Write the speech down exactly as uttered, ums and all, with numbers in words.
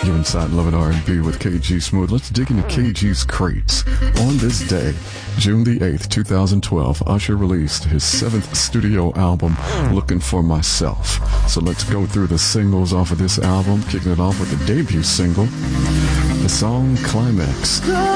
You're inside Love and R and B with K G Smooth. Let's dig into K G's crates. On this day, June the eighth, twenty twelve, Usher released his seventh studio album, Looking for Myself. So let's go through the singles off of this album, kicking it off with the debut single, the song Climax.